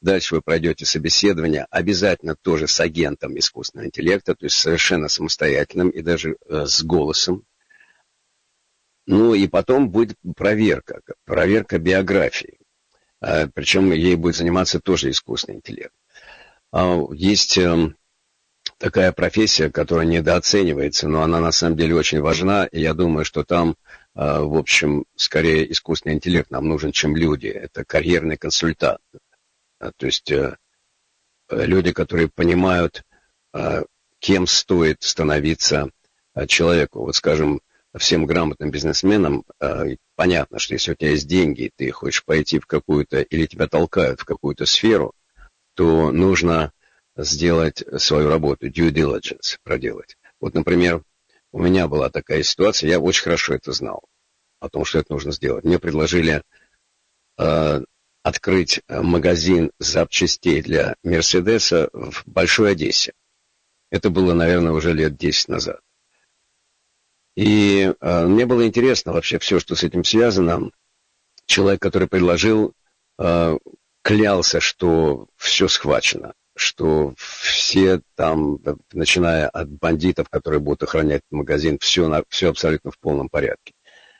Дальше вы пройдете собеседование, обязательно тоже с агентом искусственного интеллекта, то есть совершенно самостоятельным и даже с голосом. Ну и потом будет проверка биографии. Причем ей будет заниматься тоже искусственный интеллект. Есть такая профессия, которая недооценивается, но она на самом деле очень важна, и я думаю, что там, в общем, скорее искусственный интеллект нам нужен, чем люди. Это карьерный консультант. То есть люди, которые понимают, кем стоит становиться человеку. Вот, скажем, всем грамотным бизнесменам понятно, что если у тебя есть деньги, ты хочешь пойти в какую-то, или тебя толкают в какую-то сферу, то нужно сделать свою работу, due diligence проделать. Вот, например, у меня была такая ситуация, я очень хорошо это знал, о том, что это нужно сделать. Мне предложили открыть магазин запчастей для Мерседеса в Большой Одессе. Это было, наверное, уже лет 10 назад. И мне было интересно вообще все, что с этим связано. Человек, который предложил, клялся, что все схвачено, что все там, начиная от бандитов, которые будут охранять магазин, все абсолютно в полном порядке.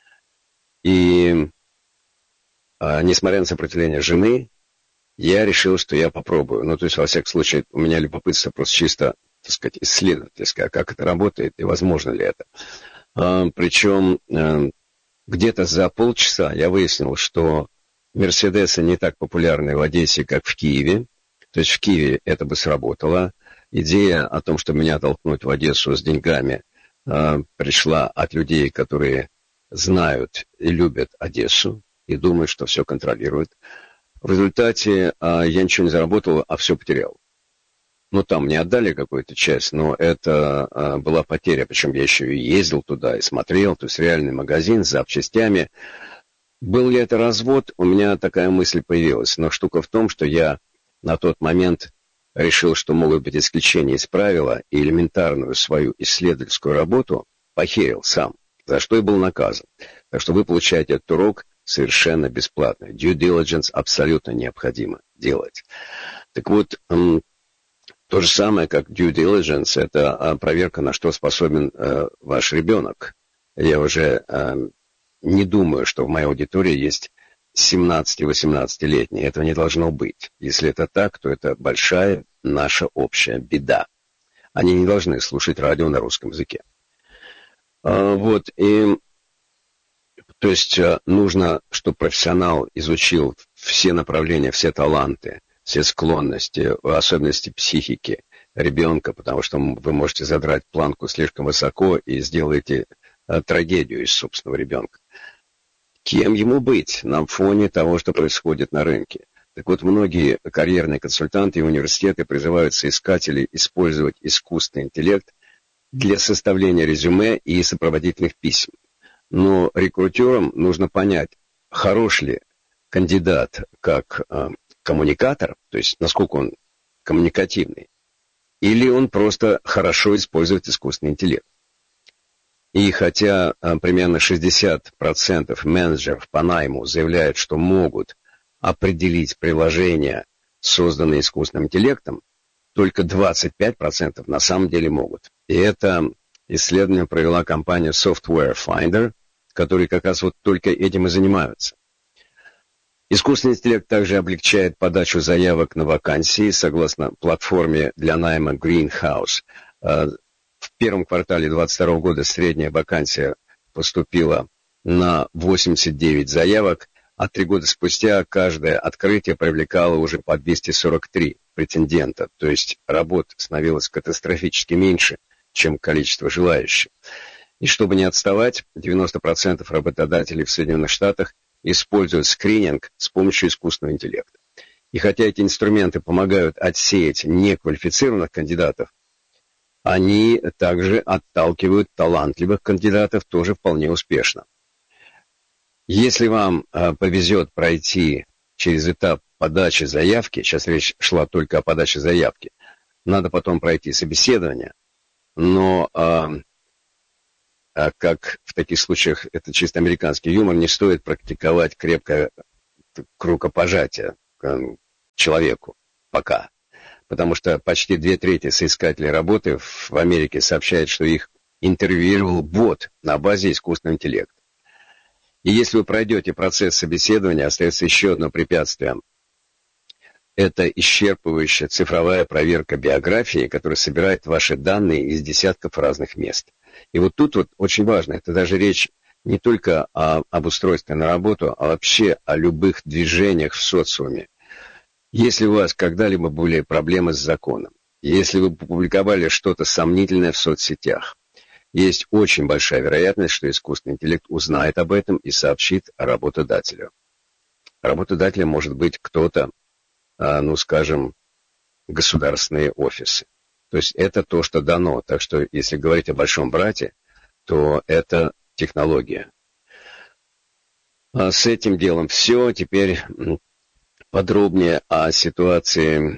И несмотря на сопротивление жены, я решил, что я попробую. Ну, то есть, во всяком случае, у меня любопытство просто чисто, так сказать, исследовательское, как это работает и возможно ли это. Причем где-то за полчаса я выяснил, что Мерседесы не так популярны в Одессе, как в Киеве. То есть в Киеве это бы сработало. Идея о том, чтобы меня толкнуть в Одессу с деньгами, пришла от людей, которые знают и любят Одессу и думают, что все контролируют. В результате я ничего не заработал, а все потерял. Ну, там мне отдали какую-то часть, но это была потеря. Причем я еще и ездил туда и смотрел. То есть реальный магазин с запчастями. Был ли это развод? У меня такая мысль появилась. Но штука в том, что я на тот момент решил, что могут быть исключения из правила, и элементарную свою исследовательскую работу похерил сам, за что и был наказан. Так что вы получаете этот урок совершенно бесплатно. Due diligence абсолютно необходимо делать. Так вот, то же самое, как due diligence, это проверка, на что способен ваш ребенок. Я уже не думаю, что в моей аудитории есть 17-18-летние. Этого не должно быть. Если это так, то это большая наша общая беда. Они не должны слушать радио на русском языке. Вот, и то есть нужно, чтобы профессионал изучил все направления, все таланты, все склонности, особенности психики ребенка, потому что вы можете задрать планку слишком высоко и сделаете трагедию из собственного ребенка. Кем ему быть на фоне того, что происходит на рынке? Так вот, многие карьерные консультанты и университеты призывают соискателей использовать искусственный интеллект для составления резюме и сопроводительных писем. Но рекрутерам нужно понять, хорош ли кандидат как коммуникатор, то есть насколько он коммуникативный, или он просто хорошо использует искусственный интеллект. И хотя примерно 60% менеджеров по найму заявляют, что могут определить приложения, созданные искусственным интеллектом, только 25% на самом деле могут. И это исследование провела компания Software Finder, которые как раз вот только этим и занимаются. Искусственный интеллект также облегчает подачу заявок на вакансии, согласно платформе для найма Greenhouse. В первом квартале 2022 года средняя вакансия поступила на 89 заявок, а 3 года спустя каждое открытие привлекало уже по 243 претендента. То есть работ становилось катастрофически меньше, чем количество желающих. И чтобы не отставать, 90% работодателей в Соединенных Штатах используют скрининг с помощью искусственного интеллекта. И хотя эти инструменты помогают отсеять неквалифицированных кандидатов, они также отталкивают талантливых кандидатов тоже вполне успешно. Если вам повезет пройти через этап подачи заявки, сейчас речь шла только о подаче заявки, надо потом пройти собеседование, но как в таких случаях, это чисто американский юмор, не стоит практиковать крепкое рукопожатие. человеку пока. Потому что почти 2/3 соискателей работы в Америке сообщают, что их интервьюировал бот на базе искусственного интеллекта. И если вы пройдете процесс собеседования, остается еще одно препятствие. Это исчерпывающая цифровая проверка биографии, которая собирает ваши данные из десятков разных мест. И вот тут вот очень важно, это даже речь не только об устройстве на работу, а вообще о любых движениях в социуме. Если у вас когда-либо были проблемы с законом, если вы публиковали что-то сомнительное в соцсетях, есть очень большая вероятность, что искусственный интеллект узнает об этом и сообщит работодателю. Работодателем может быть кто-то, скажем, государственные офисы. То есть это то, что дано. Так что если говорить о большом брате, то это технология. С этим делом все. Теперь подробнее о ситуации,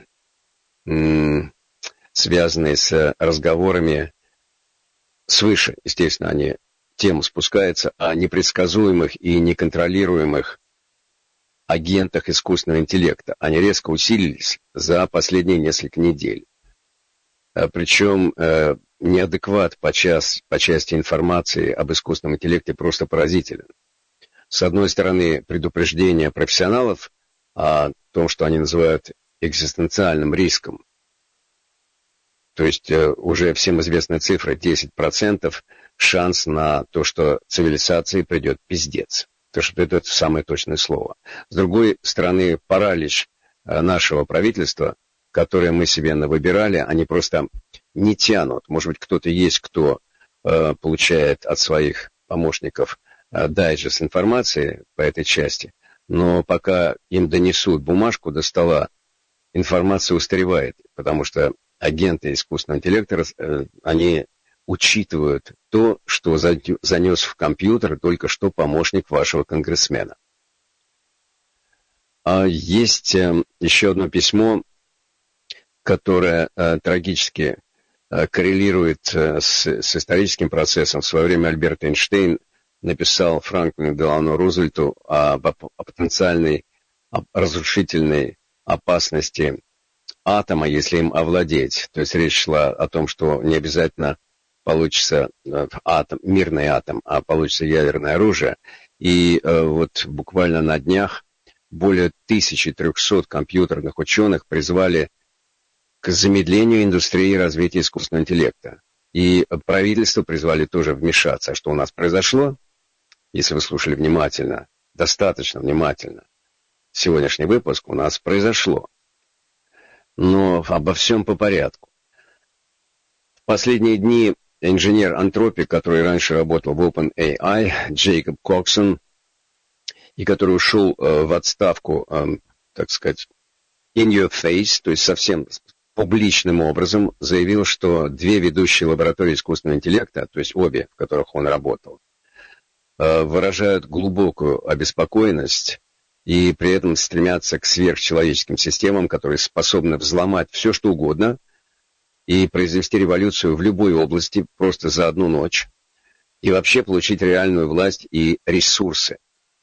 связанной с разговорами свыше. Естественно, тема спускается о непредсказуемых и неконтролируемых агентах искусственного интеллекта. Они резко усилились за последние несколько недель. Причем неадекват по части информации об искусственном интеллекте просто поразителен. С одной стороны, предупреждение профессионалов о том, что они называют экзистенциальным риском. То есть уже всем известная цифра 10% шанс на то, что цивилизации придет пиздец. То, что это самое точное слово. С другой стороны, паралич нашего правительства, которое мы себе навыбирали, они просто не тянут. Может быть, кто-то есть, кто получает от своих помощников дайджест информации по этой части, но пока им донесут бумажку до стола, информация устаревает, потому что агенты искусственного интеллекта, они учитывают то, что занес в компьютер только что помощник вашего конгрессмена. Есть еще одно письмо, которое трагически коррелирует с историческим процессом. В свое время Альберт Эйнштейн написал Франклину Делано Рузвельту о потенциальной разрушительной опасности атома, если им овладеть. То есть речь шла о том, что не обязательно получится мирный атом, а получится ядерное оружие. И вот буквально на днях более 1300 компьютерных ученых призвали к замедлению индустрии развития искусственного интеллекта. И правительство призвали тоже вмешаться. Что у нас произошло? Если вы слушали внимательно, достаточно внимательно, сегодняшний выпуск у нас произошло. Но обо всем по порядку. В последние дни инженер Anthropic, который раньше работал в OpenAI, Джейкоб Коксон, и который ушел в отставку, так сказать, in your face, то есть совсем публичным образом, заявил, что две ведущие лаборатории искусственного интеллекта, то есть обе, в которых он работал, выражают глубокую обеспокоенность и при этом стремятся к сверхчеловеческим системам, которые способны взломать все, что угодно, и произвести революцию в любой области просто за одну ночь, и вообще получить реальную власть и ресурсы.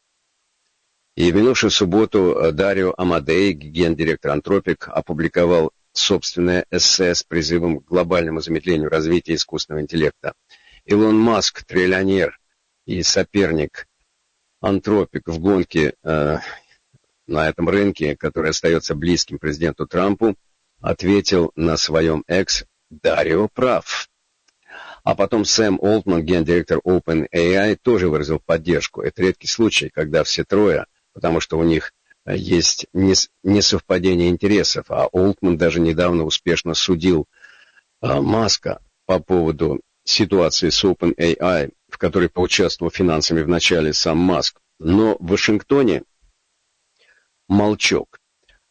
И в минувшую субботу Дарио Амадей, гендиректор Anthropic, опубликовал собственное эссе с призывом к глобальному замедлению развития искусственного интеллекта. Илон Маск, триллионер и соперник Anthropic в гонке на этом рынке, который остается близким президенту Трампу, ответил на своем X: «Дарио прав». А потом Сэм Олтман, гендиректор OpenAI, тоже выразил поддержку. Это редкий случай, когда все трое, потому что у них есть несовпадение интересов, а Олтман даже недавно успешно судил Маска по поводу ситуации с OpenAI, в которой поучаствовал финансами вначале сам Маск. Но в Вашингтоне молчок.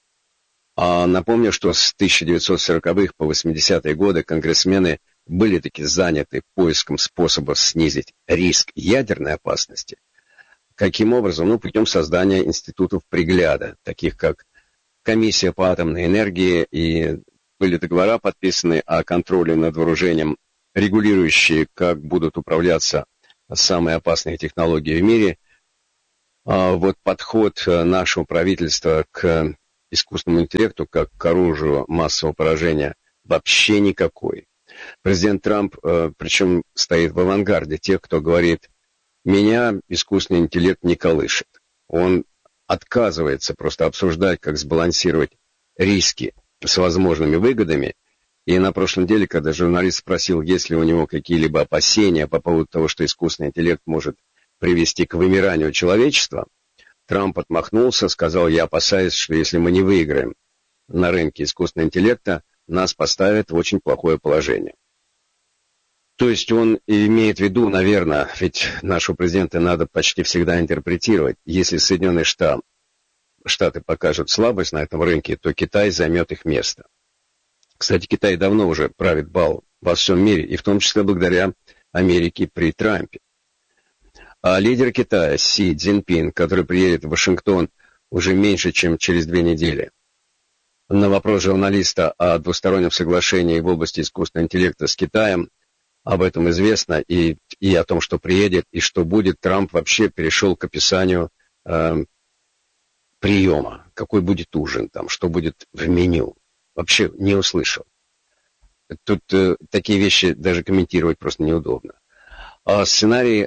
А напомню, что с 1940-х по 80-е годы конгрессмены были таки заняты поиском способов снизить риск ядерной опасности. Каким образом? Путем создания институтов пригляда, таких как Комиссия по атомной энергии, и были договора подписаны о контроле над вооружением, регулирующие, как будут управляться самые опасные технологии в мире. Вот подход нашего правительства к искусственному интеллекту как к оружию массового поражения вообще никакой. Президент Трамп, причем, стоит в авангарде тех, кто говорит, меня искусственный интеллект не колышет. Он отказывается просто обсуждать, как сбалансировать риски с возможными выгодами. И на прошлой неделе, когда журналист спросил, есть ли у него какие-либо опасения по поводу того, что искусственный интеллект может привести к вымиранию человечества, Трамп отмахнулся, сказал, я опасаюсь, что если мы не выиграем на рынке искусственного интеллекта, нас поставят в очень плохое положение. То есть он имеет в виду, наверное, ведь нашего президента надо почти всегда интерпретировать. Если Соединенные Штаты покажут слабость на этом рынке, то Китай займет их место. Кстати, Китай давно уже правит бал во всем мире, и в том числе благодаря Америке при Трампе. А лидер Китая Си Цзиньпин, который приедет в Вашингтон уже меньше, чем через 2 недели, на вопрос журналиста о двустороннем соглашении в области искусственного интеллекта с Китаем, об этом известно, и о том, что приедет, и что будет, Трамп вообще перешел к описанию приема, какой будет ужин, там, что будет в меню. Вообще не услышал. Тут такие вещи даже комментировать просто неудобно. А сценарии,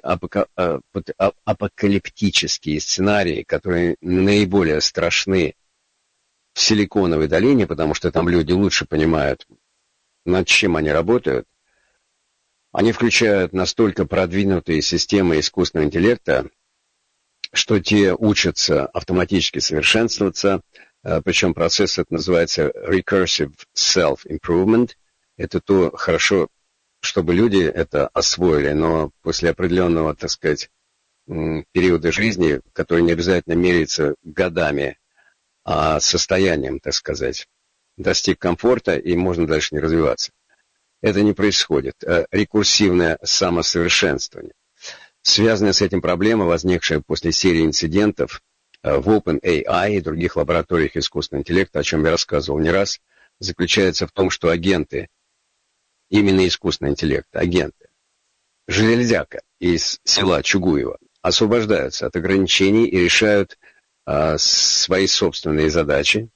апокалиптические сценарии, которые наиболее страшны в Силиконовой долине, потому что там люди лучше понимают, над чем они работают, они включают настолько продвинутые системы искусственного интеллекта, что те учатся автоматически совершенствоваться, причем процесс этот называется recursive self-improvement. Это то хорошо, чтобы люди это освоили, но после определенного, так сказать, периода жизни, который не обязательно меряется годами, а состоянием, так сказать, достиг комфорта и можно дальше не развиваться. Это не происходит. Рекурсивное самосовершенствование. Связанная с этим проблема, возникшая после серии инцидентов в OpenAI и других лабораториях искусственного интеллекта, о чем я рассказывал не раз, заключается в том, что агенты, именно искусственного интеллекта, агенты, железяка из села Чугуево, освобождаются от ограничений и решают свои собственные задачи,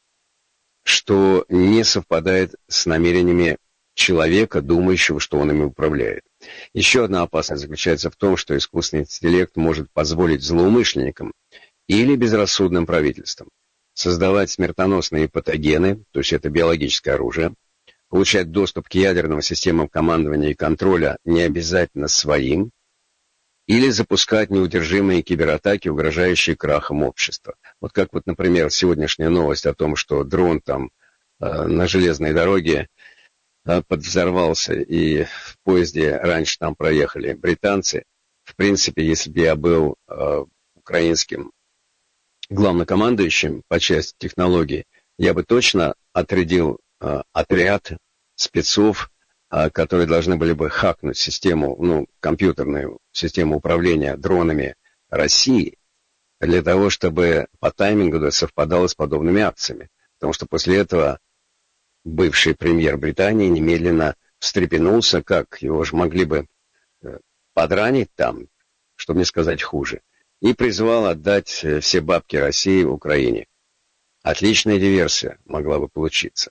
что не совпадает с намерениями человека, думающего, что он ими управляет. Еще одна опасность заключается в том, что искусственный интеллект может позволить злоумышленникам или безрассудным правительствам создавать смертоносные патогены, то есть это биологическое оружие, получать доступ к ядерным системам командования и контроля не обязательно своим, или запускать неудержимые кибератаки, угрожающие крахом общества. Вот как, например, сегодняшняя новость о том, что дрон там на железной дороге подвзорвался, и в поезде раньше там проехали британцы. В принципе, если бы я был украинским главнокомандующим по части технологий, я бы точно отрядил отряд спецов, которые должны были бы хакнуть систему, компьютерную систему управления дронами России, для того, чтобы по таймингу это совпадало с подобными акциями. Потому что после этого бывший премьер Британии немедленно встрепенулся, как его же могли бы подранить там, чтобы не сказать хуже, и призвал отдать все бабки России Украине. Отличная диверсия могла бы получиться.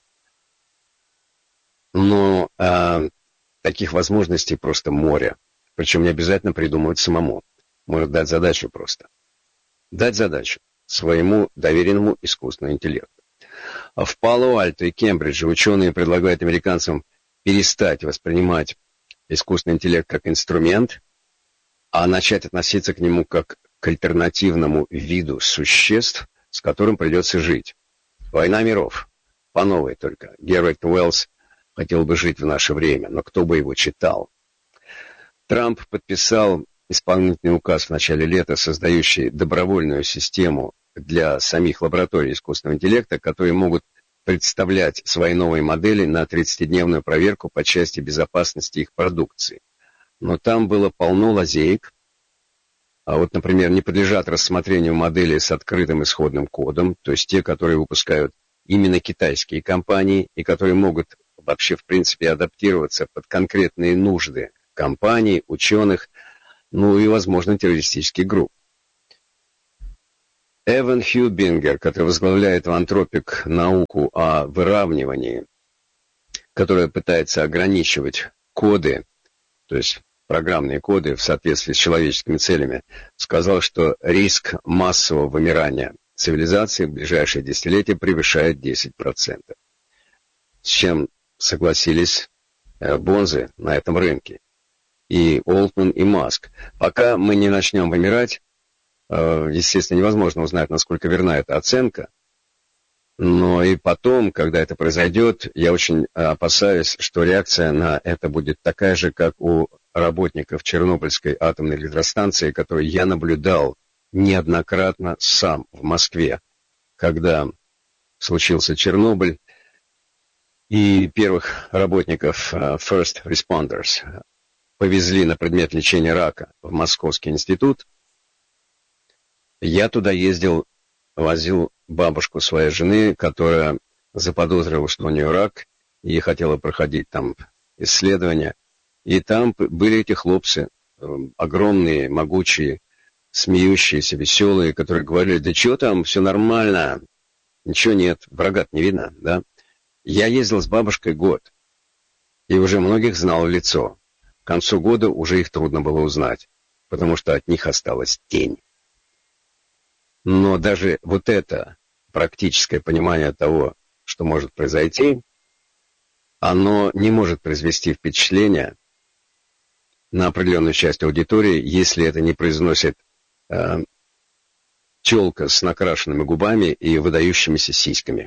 Но таких возможностей просто море. Причем не обязательно придумывать самому. Может дать задачу просто. Дать задачу своему доверенному искусственному интеллекту. А в Пало-Альто и Кембридже ученые предлагают американцам перестать воспринимать искусственный интеллект как инструмент, а начать относиться к нему как к альтернативному виду существ, с которым придется жить. «Война миров». По новой только. Герберт Уэллс хотел бы жить в наше время, но кто бы его читал? Трамп подписал исполнительный указ в начале лета, создающий добровольную систему для самих лабораторий искусственного интеллекта, которые могут представлять свои новые модели на 30-дневную проверку по части безопасности их продукции. Но там было полно лазеек. Например, не подлежат рассмотрению модели с открытым исходным кодом, то есть те, которые выпускают именно китайские компании и которые могут вообще, в принципе, адаптироваться под конкретные нужды компаний, ученых, и, возможно, террористических групп. Эван Хьюбингер, который возглавляет в Антропик науку о выравнивании, которая пытается ограничивать коды, то есть программные коды в соответствии с человеческими целями, сказал, что риск массового вымирания цивилизации в ближайшие десятилетия превышает 10%. С чем согласились бонзы на этом рынке. И Олтман, и Маск. Пока мы не начнем вымирать, естественно, невозможно узнать, насколько верна эта оценка. Но и потом, когда это произойдет, я очень опасаюсь, что реакция на это будет такая же, как у работников Чернобыльской атомной электростанции, которую я наблюдал неоднократно сам в Москве, когда случился Чернобыль, и первых работников First Responders повезли на предмет лечения рака в Московский институт. Я туда ездил, возил бабушку своей жены, которая заподозрила, что у нее рак, и хотела проходить там исследования. И там были эти хлопцы, огромные, могучие, смеющиеся, веселые, которые говорили: да что там, все нормально, ничего нет, врага не видно, да. Я ездил с бабушкой год, и уже многих знал в лицо. К концу года уже их трудно было узнать, потому что от них осталась тень. Но даже вот это практическое понимание того, что может произойти, оно не может произвести впечатление на определенную часть аудитории, если это не произносит тёлка с накрашенными губами и выдающимися сиськами.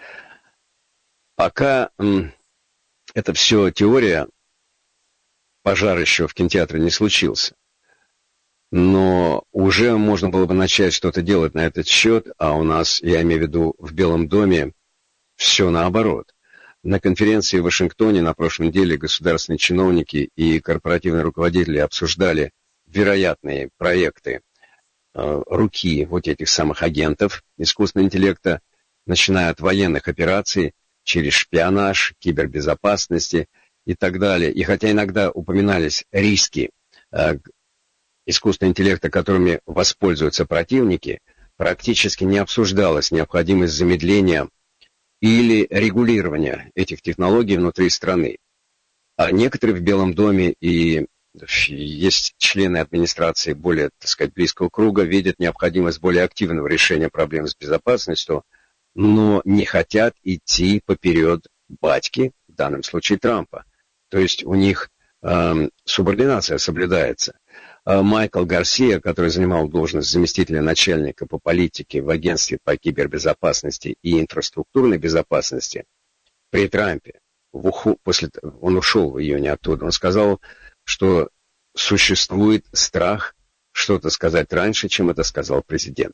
Пока это все теория, пожар еще в кинотеатре не случился. Но уже можно было бы начать что-то делать на этот счет, а у нас, я имею в виду, в Белом доме все наоборот. На конференции в Вашингтоне на прошлой неделе государственные чиновники и корпоративные руководители обсуждали вероятные проекты руки вот этих самых агентов искусственного интеллекта, начиная от военных операций, через шпионаж, кибербезопасности и так далее. И хотя иногда упоминались риски искусственного интеллекта, которыми воспользуются противники, практически не обсуждалась необходимость замедления или регулирования этих технологий внутри страны. А некоторые в Белом доме и есть члены администрации более, так сказать, близкого круга, видят необходимость более активного решения проблем с безопасностью, но не хотят идти поперед батьки, в данном случае Трампа. То есть у них субординация соблюдается. Майкл Гарсия, который занимал должность заместителя начальника по политике в агентстве по кибербезопасности и инфраструктурной безопасности при Трампе, он ушел в июне оттуда, он сказал, что существует страх что-то сказать раньше, чем это сказал президент.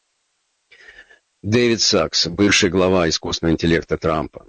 Дэвид Сакс, бывший глава искусственного интеллекта Трампа.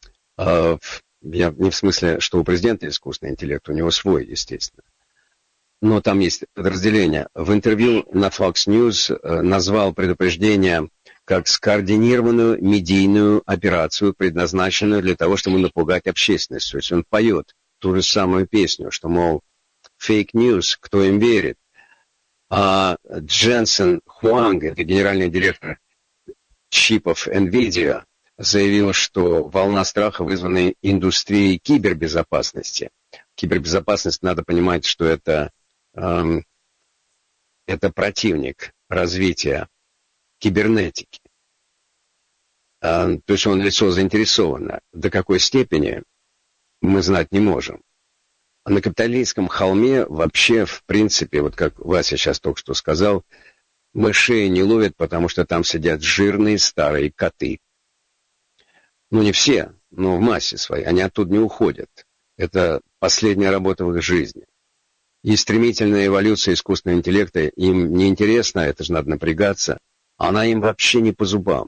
Я не в смысле, что у президента искусственный интеллект, у него свой, естественно. Но там есть подразделение. В интервью на Fox News назвал предупреждение как скоординированную медийную операцию, предназначенную для того, чтобы напугать общественность. То есть он поет ту же самую песню, что, мол, fake news, кто им верит. А Дженсен Хуанг, это генеральный директор чипов NVIDIA, заявил, что волна страха вызвана индустрией кибербезопасности. Кибербезопасность, надо понимать, что это противник развития кибернетики. То есть он лицо заинтересовано. До какой степени мы знать не можем. А на капиталистском холме вообще, в принципе, вот как Вася сейчас только что сказал, мышей не ловят, потому что там сидят жирные старые коты. Ну, не все, но в массе своей. Они оттуда не уходят. Это последняя работа в их жизни. И стремительная эволюция искусственного интеллекта им не интересна, это же надо напрягаться. Она им вообще не по зубам.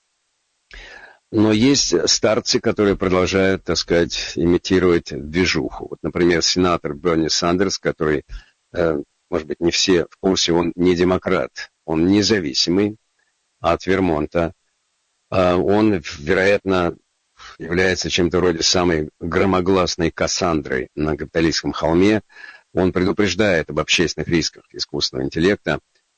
Но есть старцы, которые продолжают, так сказать, имитировать движуху. Вот, например, сенатор Берни Сандерс, который, может быть, не все в курсе, он не демократ, он независимый от Вермонта. Он, вероятно, является чем-то вроде самой громогласной Кассандрой на капиталистском холме. Он предупреждает об общественных рисках искусственного интеллекта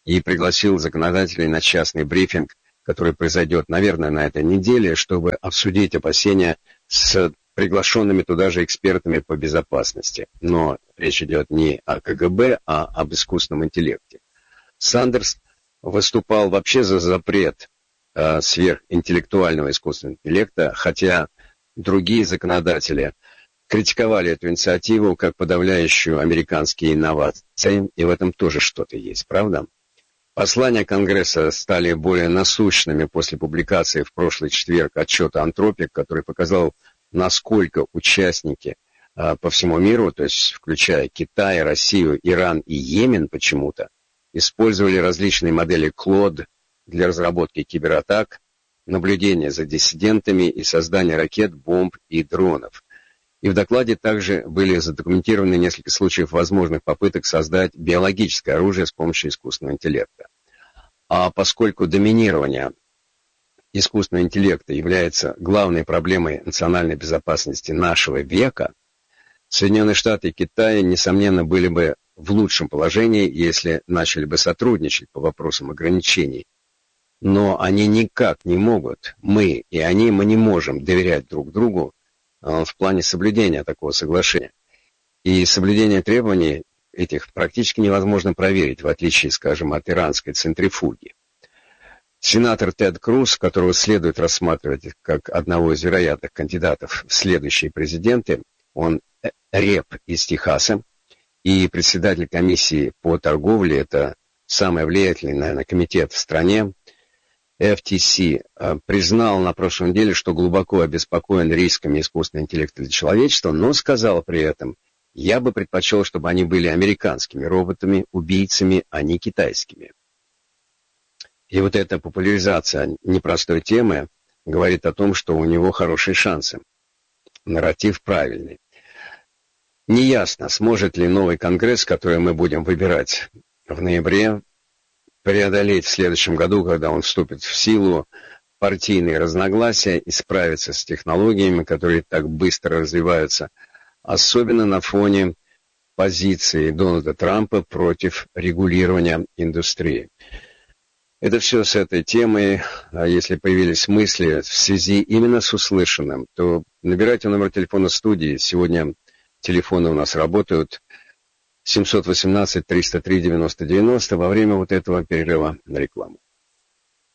и пригласил законодателей на частный брифинг, который произойдет, наверное, на этой неделе, чтобы обсудить опасения с приглашенными туда же экспертами по безопасности. Но речь идет не о КГБ, а об искусственном интеллекте. Сандерс выступал вообще за запрет сверхинтеллектуального искусственного интеллекта, хотя другие законодатели критиковали эту инициативу как подавляющую американские инновации, и в этом тоже что-то есть, правда? Послания Конгресса стали более насущными после публикации в прошлый четверг отчета «Антропик», который показал, насколько участники по всему миру, то есть включая Китай, Россию, Иран и Йемен почему-то, использовали различные модели Claude для разработки кибератак, наблюдения за диссидентами и создания ракет, бомб и дронов. И в докладе также были задокументированы несколько случаев возможных попыток создать биологическое оружие с помощью искусственного интеллекта. А поскольку доминирование искусственного интеллекта является главной проблемой национальной безопасности нашего века, Соединенные Штаты и Китай, несомненно, были бы в лучшем положении, если начали бы сотрудничать по вопросам ограничений. Но они никак не могут, мы не можем доверять друг другу в плане соблюдения такого соглашения. И соблюдение требований этих практически невозможно проверить, в отличие, скажем, от иранской центрифуги. Сенатор Тед Круз, которого следует рассматривать как одного из вероятных кандидатов в следующие президенты, он реп из Техаса и председатель комиссии по торговле, это самый влиятельный, наверное, комитет в стране, FTC, признал на прошлой неделе, что глубоко обеспокоен рисками искусственного интеллекта для человечества, но сказал при этом: «Я бы предпочел, чтобы они были американскими роботами, убийцами, а не китайскими». И вот эта популяризация непростой темы говорит о том, что у него хорошие шансы. Нарратив правильный. Неясно, сможет ли новый Конгресс, который мы будем выбирать в ноябре, преодолеть в следующем году, когда он вступит в силу, партийные разногласия и справиться с технологиями, которые так быстро развиваются, особенно на фоне позиции Дональда Трампа против регулирования индустрии. Это все с этой темой. А если появились мысли в связи именно с услышанным, то набирайте номер телефона студии. Сегодня телефоны у нас работают 718-303-90-90 во время вот этого перерыва на рекламу.